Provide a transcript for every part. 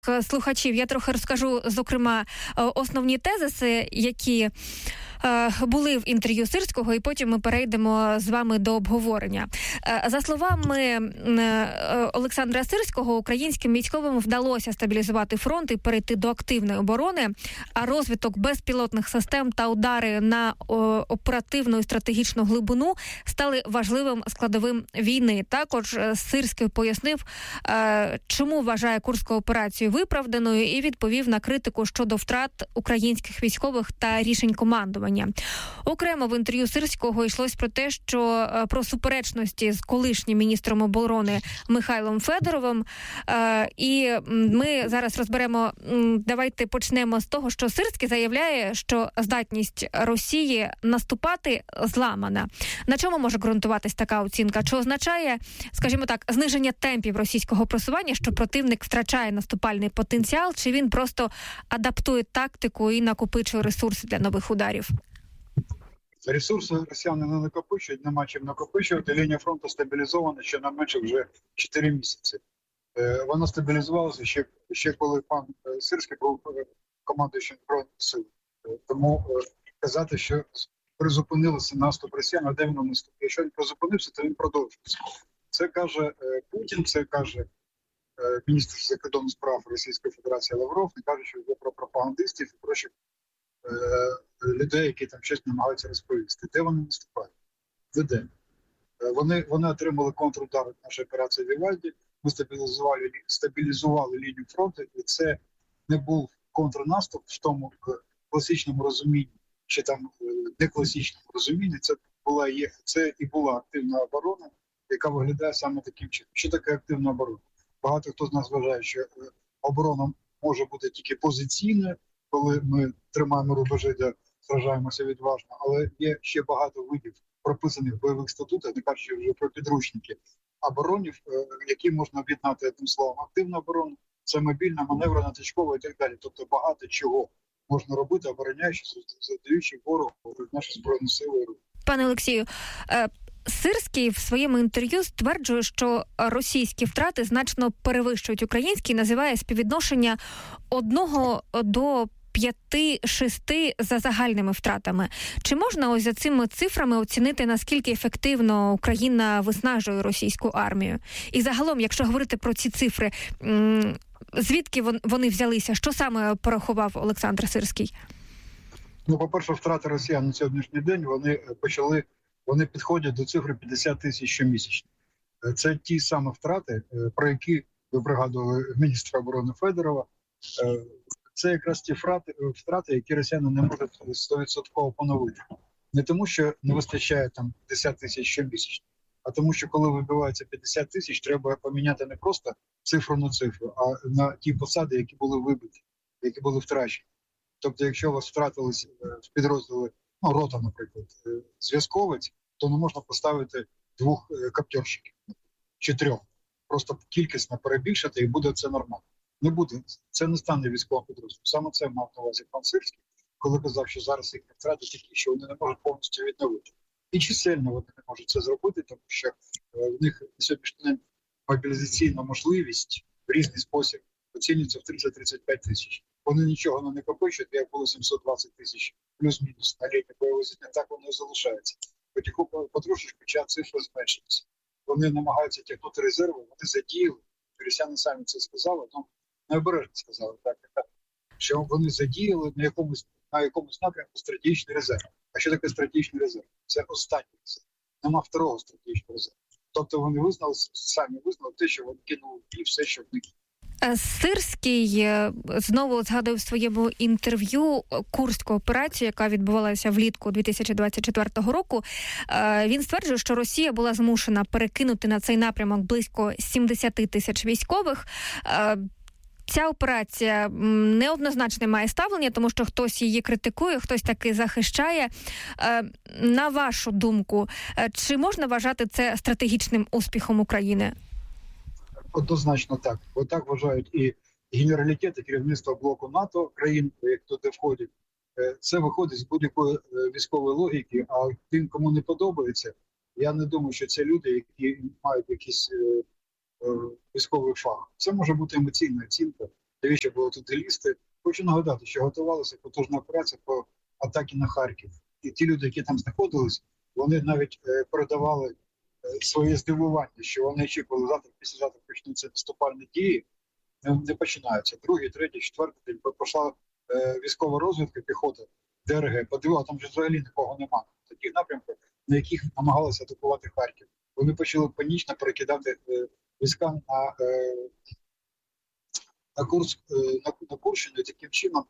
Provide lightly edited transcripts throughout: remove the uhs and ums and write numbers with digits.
слухачів. Я трохи розкажу, зокрема, основні тезиси, які були в інтерв'ю Сирського, і потім ми перейдемо з вами до обговорення. За словами Олександра Сирського, українським військовим вдалося стабілізувати фронт і перейти до активної оборони, а розвиток безпілотних систем та удари на оперативну і стратегічну глибину стали важливим складовим війни. Також Сирський пояснив, чому вважає Курську операцію виправданою, і відповів на критику щодо втрат українських військових та рішень командування. Окремо в інтерв'ю Сирського йшлось про те, що про суперечності з колишнім міністром оборони Михайлом Федоровим. І ми зараз розберемо, давайте почнемо з того, що Сирський заявляє, що здатність Росії наступати зламана. На чому може ґрунтуватись така оцінка? Чи означає, скажімо так, зниження темпів російського просування, що противник втрачає наступальний потенціал, чи він просто адаптує тактику і накопичує ресурси для нових ударів? Ресурси росіяни не накопичують, нема чим накопичувати. Лінія фронту стабілізована щонайменше вже 4 місяці. Вона стабілізувалася ще коли пан Сирський був командуючим Збройних сил. Тому казати, що призупинилися наступ росіян, а де він наступ? Якщо він призупинився, то він продовжується. Це каже Путін, це каже міністр закордонних справ Російської Федерації Лавров, не каже, що йде про пропагандистів і прочих людей, які там щось намагаються розповісти. Де вони наступають? Де? Вони отримали контрудар від нашої операції Вівальді, ми стабілізували лінію фронту, і це не був контрнаступ в тому класичному розумінні, чи там не класичному розумінні, це і була активна оборона, яка виглядає саме таким чином. Що таке активна оборона? Багато хто з нас вважає, що оборона може бути тільки позиційною, коли ми тримаємо рубежі, де сражаємося відважно, але є ще багато видів прописаних в бойових статутах, не кажучи вже про підручники, оборонів, які можна об'єднати одним словом. Активна оборона – це мобільна, маневрена, точкова і так далі. Тобто багато чого можна робити, обороняючись, задаючи ворогу наші збройні сили. Пане Олексію, Сирський в своєму інтерв'ю стверджує, що російські втрати значно перевищують українські, називає співвідношення 1 до 5-6 за загальними втратами. Чи можна ось за цими цифрами оцінити, наскільки ефективно Україна виснажує російську армію? І загалом, якщо говорити про ці цифри, звідки вони взялися? Що саме порахував Олександр Сирський? По-перше, втрати росіян на сьогоднішній день, вони підходять до цифри 50 тисяч щомісячно. Це ті самі втрати, про які ви пригадували міністра оборони Федорова. Це якраз ті втрати, які росіяни не можуть 100% поновити. Не тому, що не вистачає там 50 тисяч щомісячно, а тому, що коли вибивається 50 тисяч, треба поміняти не просто цифру на цифру, а на ті посади, які були вибиті, які були втрачені. Тобто, якщо у вас втратились в підрозділи, рота, наприклад, зв'язковець, то не можна поставити 2 каптьорщиків чи 3. Просто кількісно перебільшити, і буде це нормально. Не буде. Це не стане військовим підрозділом. Саме це мав на увазі пан Сирський, коли казав, що зараз їх втрати такі, що вони не можуть повністю відновити. І чисельно вони не можуть це зробити, тому що в них сьогоднішній день мобілізаційна можливість в різний спосіб оцінюється в 30-35 тисяч. Вони нічого не накопичують, як було 720 тисяч плюс-мінус на літнє бойове зіткнення, так воно і залишається. Потрошечку цифри зменшуються. Вони намагаються тягнути резерви, вони задіяли, росіяни самі це сказали, необережно сказали, так, що вони задіяли на якомусь напрямку стратегічний резерв. А що таке стратегічний резерв? Це останній резерв. Нема второго стратегічного резерву. Тобто вони самі визнали те, що вони кинули і все, що в них. Сирський знову згадав в своєму інтерв'ю Курську операцію, яка відбувалася влітку 2024 року. Він стверджує, що Росія була змушена перекинути на цей напрямок близько 70 тисяч військових. Ця операція неоднозначне має ставлення, тому що хтось її критикує, хтось таки захищає. На вашу думку, чи можна вважати це стратегічним успіхом України? Однозначно так. Отак вважають і генералітет, і керівництво блоку НАТО, країн, як туди входять. Це виходить з будь-якої військової логіки, а тим, кому не подобається, я не думаю, що це люди, які мають якийсь військовий фах. Це може бути емоційна оцінка. навіщо було туди лізти. Хочу нагадати, що готувалася потужна операція по атаки на Харків. І ті люди, які там знаходились, вони навіть передавали своє здивування, що вони очікували завтра, післязавтра почнуться наступальні дії, не починаються. Другий, третій, четвертий день пішла військова розвідка, піхота, ДРГ, подивила, там вже взагалі нікого немає. Таких напрямків, на яких намагалися атакувати Харків. Вони почали панічно перекидати війська на Курщину, і таким чином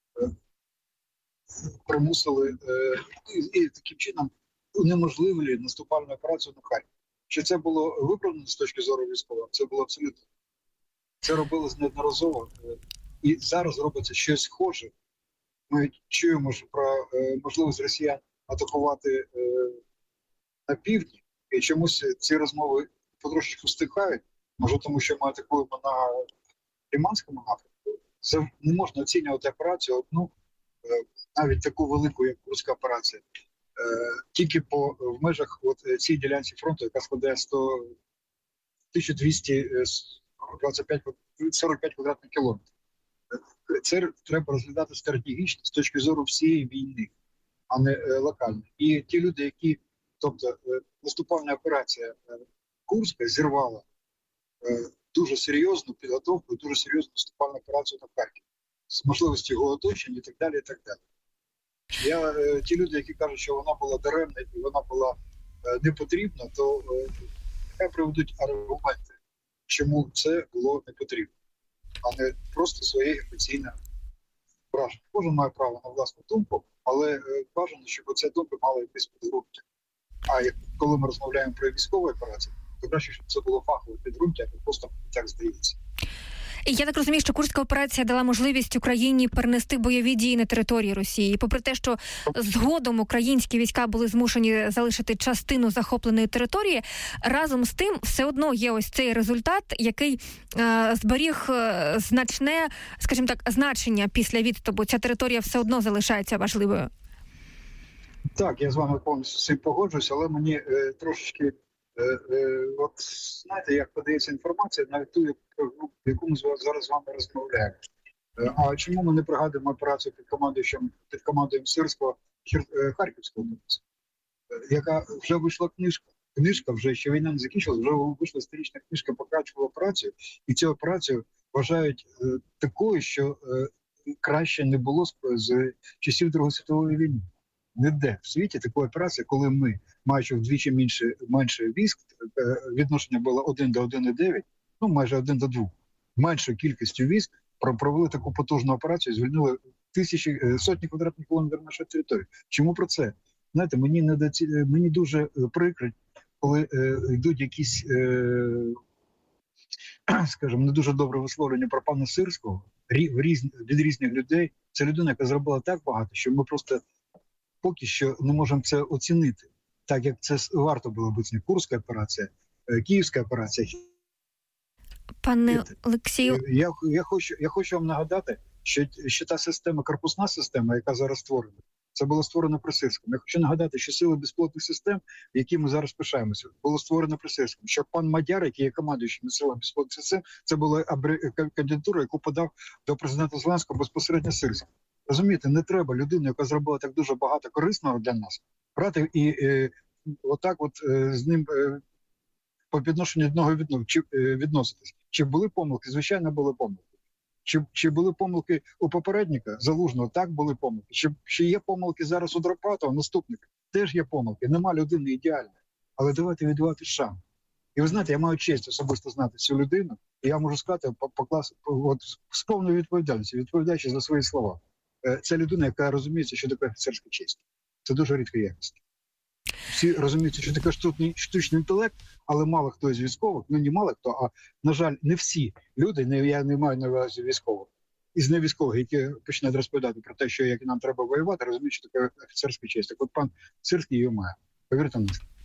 примусили і таким чином унеможливили наступальну операцію на Харків. Чи це було виправдано з точки зору військового? Це було абсолютно. Це робилось неодноразово. І зараз робиться щось схоже. Ми чуємо про можливість росіян атакувати на півдні. І чомусь ці розмови потрошечку стихають. Може тому, що ми атакуємо на Лиманському напрямку. Це не можна оцінювати операцію одну, навіть таку велику, як Курська операція, тільки в межах цій ділянці фронту, яка складає 1245 квадратних кілометрів. Це треба розглядати стратегічно з точки зору всієї війни, а не локально. І ті люди, які, тобто наступальна операція Курська зірвала дуже серйозну підготовку, дуже серйозну наступальну операцію на Харків з можливістю його оточення і так далі, і так далі. Ті люди, які кажуть, що вона була даремна і вона була не потрібна, то нехай приведуть аргументи, чому це було не потрібно, а не просто своє емоційне враження. Кожен має право на власну думку, але бажано, щоб ця думка мала якесь підґрунтя. А коли ми розмовляємо про військову операцію, то краще, щоб це було фахове підґрунтя, а не просто так здається. І я так розумію, що Курська операція дала можливість Україні перенести бойові дії на території Росії. І попри те, що згодом українські війська були змушені залишити частину захопленої території, разом з тим все одно є ось цей результат, який зберіг значне, скажімо так, значення після відступу. Ця територія все одно залишається важливою. Так, я з вами повністю з цим погоджуюсь, але мені трошечки... От знаєте, як подається інформація, навіть ту, яку ми зараз з вами розмовляємо. А чому ми не пригадуємо операцію під командою Сирського Харківського області, яка вже вийшла книжка вже, ще війна не закінчилась, вже вийшла історична книжка про Качеву операцію, і цю операцію вважають такою, що краще не було з часів Другої світової війни. Ніде в світі такої операції, коли ми, маючи вдвічі менше військ, відношення було 1 до 1,9, ну майже 1 до 2, меншою кількістю військ, провели таку потужну операцію і звільнили сотні квадратних кілометрів нашої території. Чому про це? Знаєте, мені дуже прикро, коли йдуть якісь, скажімо, не дуже добре висловлення про пана Сирського від різних людей. Це людина, яка зробила так багато, що ми просто поки що не можемо це оцінити, так як це варто було бути. Курська операція, Київська операція. Пане Олексію, я хочу вам нагадати, що та система, корпусна система, яка зараз створена, це було створено при Сирському. Я хочу нагадати, що сили безпілотних систем, які ми зараз пишаємося, було створено при Сирському. Що пан Мадяр, який є командуючим силами безпілотних систем, це була кандидатура, яку подав до президента Зеленського безпосередньо Сирський. Розумієте, не треба людину, яка зробила так дуже багато корисного для нас, брати і отак з ним по відношенню одного відноситись. Чи були помилки? Звичайно, були помилки. Чи були помилки у попередника Залужного? Так, були помилки. Чи є помилки зараз у Драпатова, наступника? Теж є помилки. Нема людини ідеальної. Але давайте віддавати шанс. І ви знаєте, я маю честь особисто знати цю людину, і я можу сказати з повною відповідальністю, відповідаючи за свої слова. Це людина, яка розуміється, що таке офіцерська честь. Це дуже рідка якість. Всі розуміють, що таке штучний інтелект, але мало хто із військових, ну не мало хто, а, на жаль, не всі люди, я не маю на увазі військових, із невійськових, які починають розповідати про те, що як нам треба воювати, розуміють, що таке офіцерська честь. Так от пан Сирський її має. Повірте мені.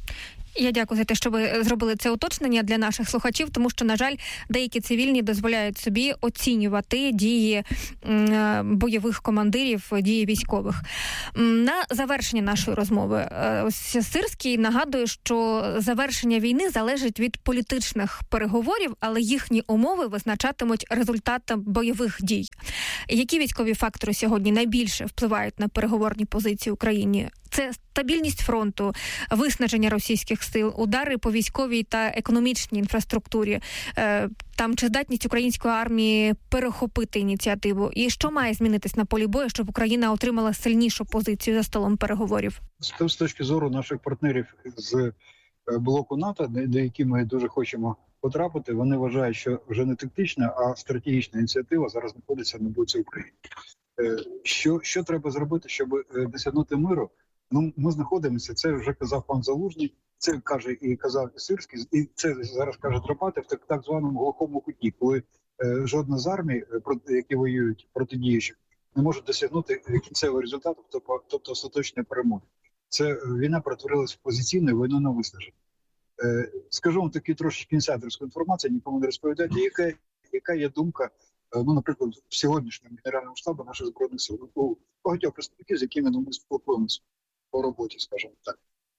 Я дякую за те, що ви зробили це уточнення для наших слухачів, тому що, на жаль, деякі цивільні дозволяють собі оцінювати дії бойових командирів, дії військових. На завершення нашої розмови, Сирський нагадує, що завершення війни залежить від політичних переговорів, але їхні умови визначатимуть результатом бойових дій. Які військові фактори сьогодні найбільше впливають на переговорні позиції Україні? Це стабільність фронту, виснаження російських сил, удари по військовій та економічній інфраструктурі, там чи здатність української армії перехопити ініціативу? І що має змінитись на полі бою, щоб Україна отримала сильнішу позицію за столом переговорів? З точки зору наших партнерів з блоку НАТО, до яких ми дуже хочемо потрапити, вони вважають, що вже не тактична, а стратегічна ініціатива зараз знаходиться на боці України. Що треба зробити, щоб досягнути миру? Ну, ми знаходимося, це вже казав пан Залужний, це каже і казав Сирський, і це зараз каже Драпати в так званому глухому куті, коли жодна з армій, які воюють протидіючих, не може досягнути кінцевого результату, тобто остаточної перемоги. Це війна перетворилася в позиційну війну на виснаження. Скажу вам таку трошечки інсайдерську інформацію, нікому не розповідати, яка є думка, ну, наприклад, в сьогоднішньому Генеральному штабу наших Збройних сил, у багатьох представників, з якими ми спілкуємося по роботі, скажімо так.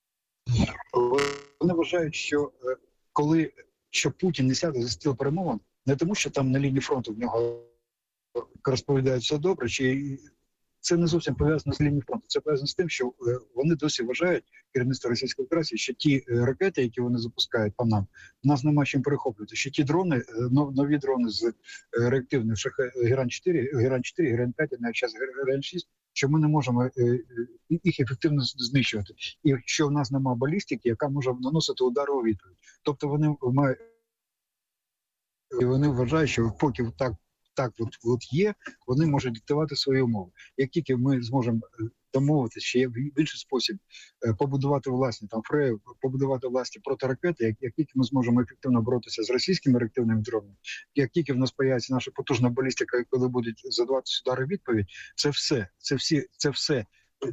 Вони вважають, що Путін не сяде за стіл перемовин, не тому, що там на лінії фронту в нього розповідають все добре, чи це не зовсім пов'язано з лінією фронту. Це пов'язано з тим, що вони досі вважають, керівництво Російської Федерації, що ті ракети, які вони запускають по нам, нас нема чим перехоплювати. Що ті дрони, нові дрони з реактивних Герань-4, Герань-5, навіть зараз Герань-6, що ми не можемо їх ефективно знищувати. І що в нас немає балістики, яка може наносити удари у відповідь. Тобто вони вважають, що поки так є, вони можуть диктувати свої умови. Як тільки ми зможемо домовитися, що є в інший спосіб побудувати власні ФРЕ, побудувати власні протиракети, як тільки ми зможемо ефективно боротися з російськими реактивними дронами, як тільки в нас появиться наша потужна балістика, коли будуть задаватися удари відповідь, це все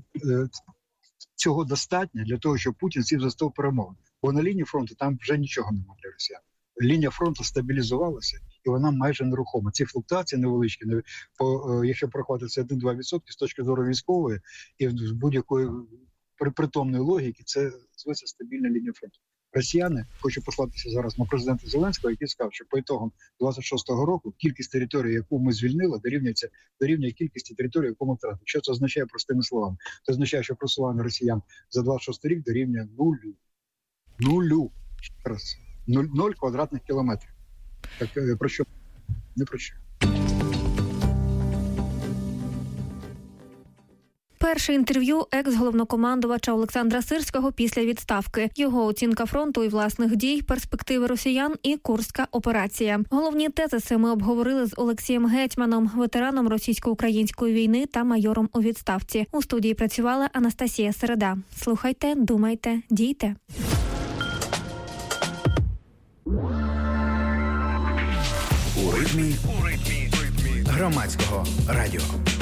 цього достатньо для того, щоб Путін сів за стол перемовин. Бо на лінії фронту там вже нічого немає для росіян. Лінія фронту стабілізувалася, і вона майже нерухома. Ці флуктуації невеличкі, якщо порахувати це 1-2% з точки зору військової і в будь-якої притомної логіки, це зветься стабільна лінія фронту. Росіяни, хочу послатися зараз на президента Зеленського, який сказав, що по ітогам 26-го року кількість територій, яку ми звільнили, дорівнює кількості територій, яку ми втратили. Що це означає простими словами? Це означає, що просування росіян за 26 рік дорівнює нулю. 0 квадратних кілометрів. Так про що? Не про що. Перше інтерв'ю екс-головнокомандувача Олександра Сирського після відставки. Його оцінка фронту і власних дій, перспективи росіян і Курська операція. Головні тезиси ми обговорили з Олексієм Гетьманом, ветераном російсько-української війни та майором у відставці. У студії працювала Анастасія Середа. Слухайте, думайте, дійте. У ритмі громадського радіо.